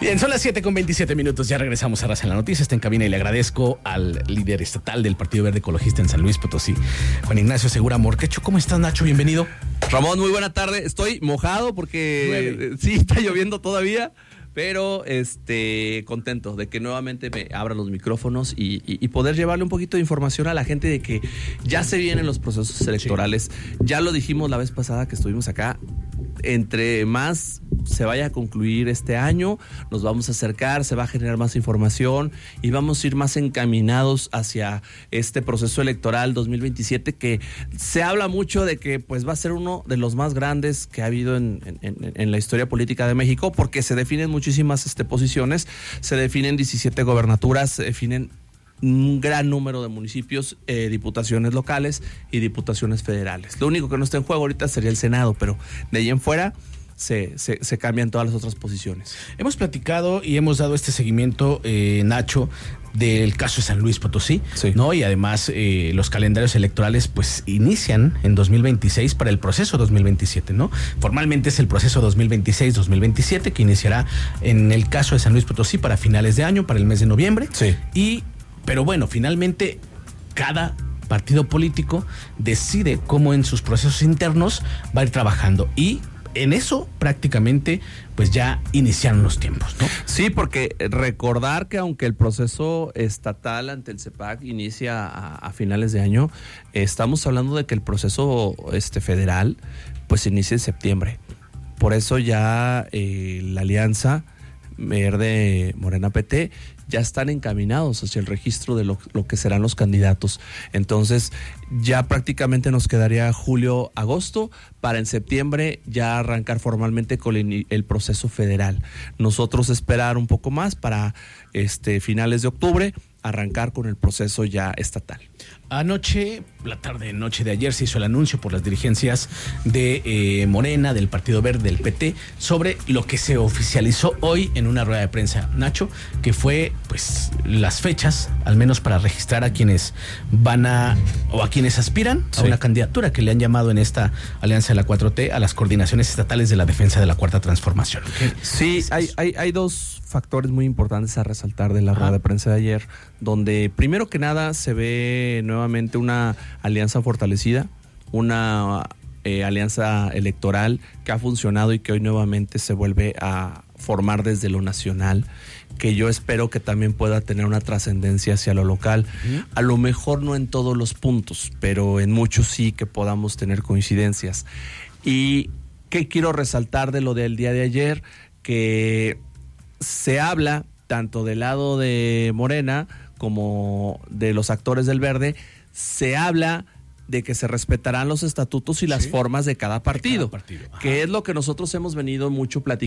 Bien, son las 7:27. Ya regresamos a Raza en la Noticia. Está en cabina y le agradezco al líder estatal del Partido Verde Ecologista en San Luis Potosí, Juan Ignacio Segura Morquecho. ¿Cómo estás, Nacho? Bienvenido. Ramón, muy buena tarde. Estoy mojado porque sí, está lloviendo todavía, pero contento de que nuevamente me abran los micrófonos y poder llevarle un poquito de información a la gente de que ya se vienen los procesos electorales. Sí. Ya lo dijimos la vez pasada que estuvimos acá. Entre más se vaya a concluir este año, nos vamos a acercar, se va a generar más información y vamos a ir más encaminados hacia este proceso electoral 2027, que se habla mucho de que pues va a ser uno de los más grandes que ha habido en la historia política de México, porque se definen muchísimas posiciones, se definen 17 gobernaturas, se definen un gran número de municipios, diputaciones locales y diputaciones federales. Lo único que no está en juego ahorita sería el Senado, pero de ahí en fuera se cambian todas las otras posiciones. Hemos platicado y hemos dado este seguimiento, Nacho, del caso de San Luis Potosí, sí, ¿no? Y además los calendarios electorales pues inician en 2026 para el proceso 2027, ¿no? Formalmente es el proceso 2026-2027 que iniciará en el caso de San Luis Potosí para finales de año, para el mes de noviembre. Sí. Pero bueno, finalmente cada partido político decide cómo en sus procesos internos va a ir trabajando, y en eso prácticamente pues ya iniciaron los tiempos, ¿no? Sí, porque recordar que aunque el proceso estatal ante el CEPAC inicia a finales de año, estamos hablando de que el proceso federal pues inicia en septiembre. Por eso ya la alianza Verde Morena PT ya están encaminados hacia el registro de lo que serán los candidatos. Entonces ya prácticamente nos quedaría julio-agosto para en septiembre ya arrancar formalmente con el proceso federal. Nosotros esperar un poco más para finales de octubre arrancar con el proceso ya estatal. Anoche, noche de ayer, se hizo el anuncio por las dirigencias de Morena, del Partido Verde, del PT, sobre lo que se oficializó hoy en una rueda de prensa, Nacho, que fue pues las fechas, al menos para registrar a quienes van a quienes aspiran a una candidatura que le han llamado en esta alianza de la 4T a las coordinaciones estatales de la defensa de la Cuarta Transformación. Sí, hay dos factores muy importantes a resaltar de la rueda de prensa de ayer, donde primero que nada se ve nuevamente una alianza fortalecida, una alianza electoral que ha funcionado y que hoy nuevamente se vuelve a formar desde lo nacional, que yo espero que también pueda tener una trascendencia hacia lo local. A lo mejor no en todos los puntos, pero en muchos sí que podamos tener coincidencias. Y ¿qué quiero resaltar de lo del día de ayer? Que se habla tanto del lado de Morena como de los actores del Verde, se habla de que se respetarán los estatutos y las formas de cada partido. Que es lo que nosotros hemos venido mucho platicando